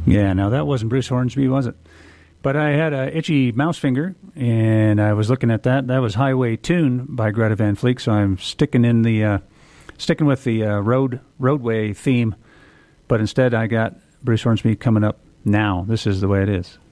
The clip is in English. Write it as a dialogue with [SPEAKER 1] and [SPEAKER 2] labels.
[SPEAKER 1] Yeah, now that wasn't Bruce Hornsby, was it? But I had a itchy mouse finger, and I was looking at that. That was Highway Tune by Greta Van Fleet, so I'm sticking with the roadway theme. But instead, I got Bruce Hornsby coming up now. This is the way it is.